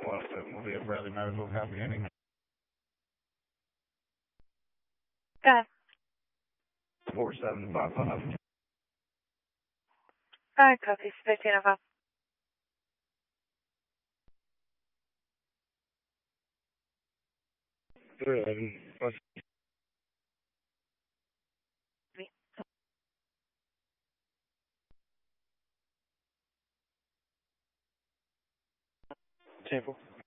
Well, it will be a Bradley Marysville happy ending. Okay. 4755. Alright, copy. 1505. Temple.